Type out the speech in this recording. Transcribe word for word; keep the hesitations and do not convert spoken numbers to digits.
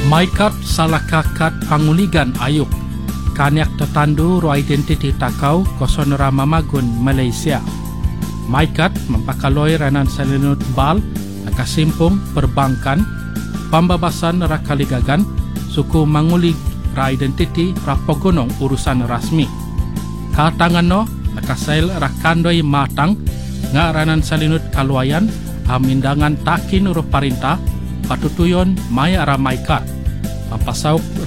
Maikat salah kakat panguligan ayuk kanyak tertandu ro identiti takau kosonera mamagun Malaysia. Maikat mempakaloi ranan salinut bal nakasimpung perbankan pambabasan rakaligagan suku mangulig ra identiti rapogonong urusan rasmi. Katangan no nakasail rakandoi matang nga ranan salinut kaluayan amindangan takin ro parintah patutuyon maya ara maikat pampasauk